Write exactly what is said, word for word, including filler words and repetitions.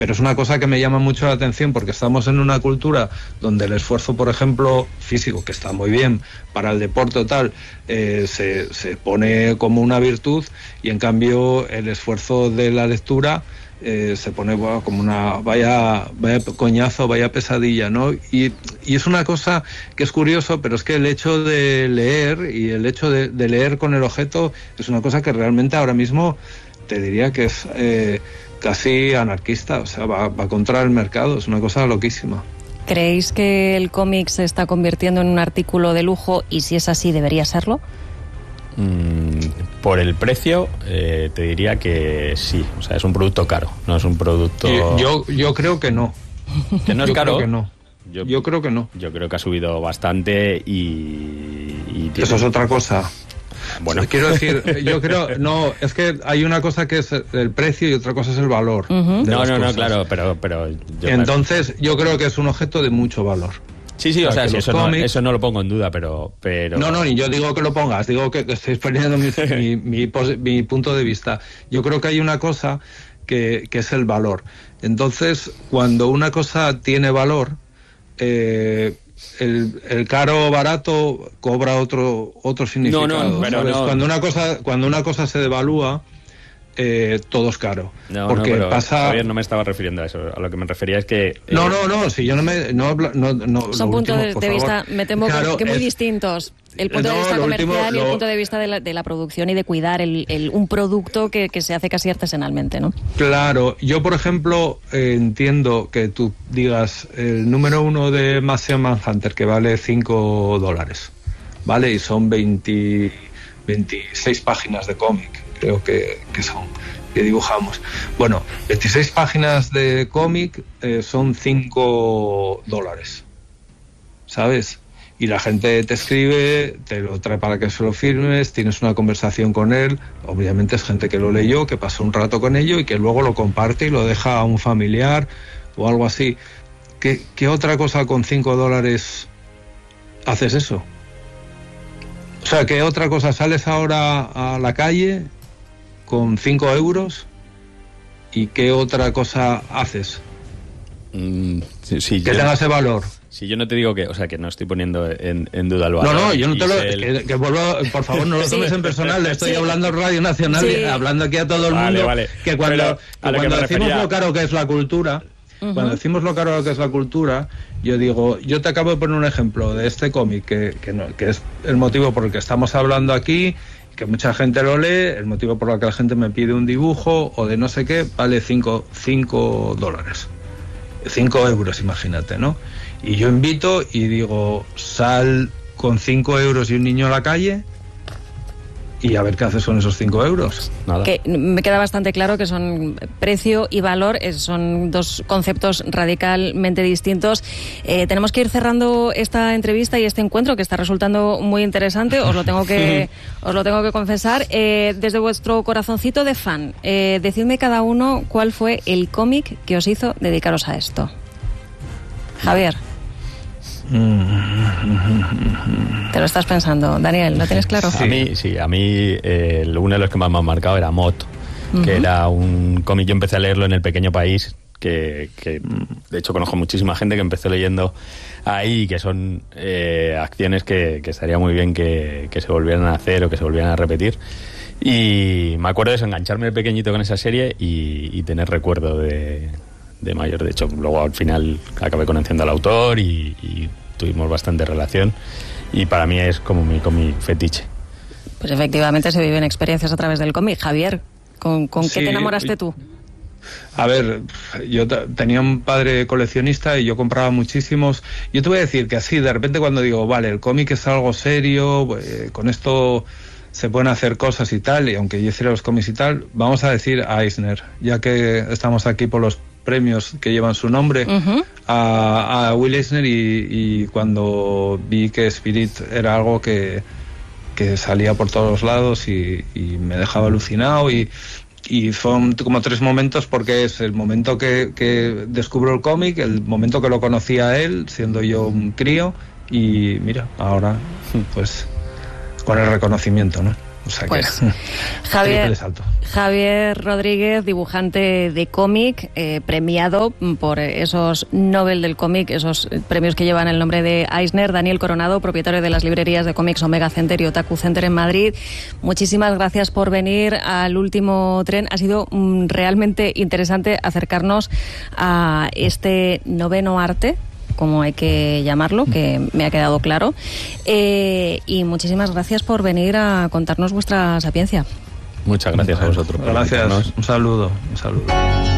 Pero es una cosa que me llama mucho la atención porque estamos en una cultura donde el esfuerzo, por ejemplo, físico, que está muy bien para el deporte o tal, eh, se, se pone como una virtud, y en cambio el esfuerzo de la lectura eh, se pone bueno, como una vaya, vaya coñazo, vaya pesadilla, ¿no? Y, y es una cosa que es curioso, pero es que el hecho de leer y el hecho de, de leer con el objeto es una cosa que realmente ahora mismo te diría que es... Eh, casi anarquista, o sea, va, va contra el mercado, es una cosa loquísima. ¿Creéis que el cómic se está convirtiendo en un artículo de lujo y si es así debería serlo? Mm, por el precio eh, te diría que sí, o sea, es un producto caro, no es un producto... Yo, yo, yo creo que no. ¿Que no es yo caro? Creo que no. Yo, yo creo que no. Yo creo que ha subido bastante y... y tiene... Eso es otra cosa. Bueno, quiero decir, yo creo, no, es que hay una cosa que es el precio y otra cosa es el valor. Uh-huh. No, no, no, claro, pero... pero yo Entonces, yo creo que es un objeto de mucho valor. Sí, sí, o sea, o sea sí, eso, cómics... no, eso no lo pongo en duda, pero, pero... No, no, ni yo digo que lo pongas, digo que estoy poniendo mi, mi, mi, mi punto de vista. Yo creo que hay una cosa que, que es el valor. Entonces, cuando una cosa tiene valor... Eh, El, el caro o barato cobra otro otro significado. No, no, pero no. Cuando una cosa cuando una cosa se devalúa, eh, todo es caro. No, porque no, pero, pasa. Javier, no me estaba refiriendo a eso. A lo que me refería es que. Eh... No, no, no. Si yo no me no no, no son puntos último, de, de vista, me temo claro, que muy es, distintos. El punto no, de vista comercial último, y el lo... punto de vista de la, de la producción y de cuidar el, el, un producto que, que se hace casi artesanalmente, ¿no? Claro, yo por ejemplo eh, entiendo que tú digas el número uno de Martian Manhunter que vale cinco dólares, ¿vale? Y son veinte, veintiséis páginas de cómic, creo que, que son, que dibujamos. Bueno, veintiséis páginas de cómic eh, son cinco dólares, ¿sabes? Y la gente te escribe, te lo trae para que se lo firmes, tienes una conversación con él, obviamente es gente que lo leyó, que pasó un rato con ello y que luego lo comparte y lo deja a un familiar o algo así. ¿Qué, qué otra cosa con cinco dólares haces eso? O sea, ¿qué otra cosa? ¿Sales ahora a la calle con cinco euros? ¿Y qué otra cosa haces? Mm, sí, sí, que yo... tenga ese valor. Si yo no te digo que, o sea, que no estoy poniendo en, en duda el valor. No, no, yo no te lo... el... Que, que vuelvo, por favor, no lo tomes sí. en personal, le estoy sí. hablando en Radio Nacional, sí. hablando aquí a todo el vale, mundo, vale. que cuando, que cuando que decimos refería... lo caro que es la cultura, uh-huh. cuando decimos lo caro que es la cultura, yo digo, yo te acabo de poner un ejemplo de este cómic, que, que, no, que es el motivo por el que estamos hablando aquí, que mucha gente lo lee, el motivo por el que la gente me pide un dibujo o de no sé qué, vale cinco dólares. cinco euros, imagínate, ¿no? Y yo invito y digo, sal con cinco euros y un niño a la calle y a ver qué haces con esos cinco euros. Nada. Que me queda bastante claro que son precio y valor, son dos conceptos radicalmente distintos. Eh, tenemos que ir cerrando esta entrevista y este encuentro que está resultando muy interesante, os lo tengo que, os lo tengo que confesar. Eh, desde vuestro corazoncito de fan, eh, decidme cada uno cuál fue el cómic que os hizo dedicaros a esto. Javier. Te lo estás pensando, Daniel, ¿lo tienes claro? Sí. A mí, sí, a mí eh, uno de los que más me ha marcado era Mot, uh-huh. que era un cómic, yo empecé a leerlo en El Pequeño País, que, que de hecho conozco muchísima gente que empezó leyendo ahí, que son eh, acciones que, que estaría muy bien que, que se volvieran a hacer o que se volvieran a repetir. Y me acuerdo de eso, engancharme de pequeñito con esa serie y, y tener recuerdo de, de mayor. De hecho, luego al final acabé conociendo al autor y, y tuvimos bastante relación y para mí es como mi cómic fetiche. Pues efectivamente se viven experiencias a través del cómic. Javier, ¿con, con sí, qué te enamoraste tú? A ver, yo t- tenía un padre coleccionista y yo compraba muchísimos. Yo te voy a decir que así, de repente cuando digo, vale, el cómic es algo serio, eh, con esto se pueden hacer cosas y tal, y aunque yo hiciera los cómics y tal, vamos a decir a Eisner, ya que estamos aquí por los premios que llevan su nombre, uh-huh. a, a Will Eisner, y, y cuando vi que Spirit era algo que, que salía por todos lados y, y me dejaba alucinado, y, y son como tres momentos, porque es el momento que, que descubro el cómic, el momento que lo conocí a él, siendo yo un crío, y mira, ahora pues con el reconocimiento, ¿no? O sea pues, que Javier, Javier Rodríguez, dibujante de cómic, eh, premiado por esos Nobel del cómic, esos premios que llevan el nombre de Eisner. Daniel Coronado, propietario de las librerías de cómics Omega Center y Otaku Center en Madrid. Muchísimas gracias por venir al Último Tren. Ha sido mm, realmente interesante acercarnos a este noveno arte, como hay que llamarlo, que me ha quedado claro. Eh, y muchísimas gracias por venir a contarnos vuestra sapiencia. Muchas gracias a vosotros. Gracias. Un saludo. Un saludo.